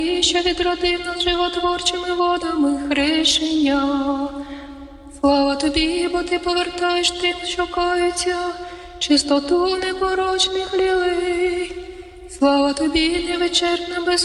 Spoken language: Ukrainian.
І що відродив нас животворчими водами хрещення. Слава тобі, бо ти повертаєш тих, що каються, чистоту непорочних лілей. Слава тобі, невичерпна,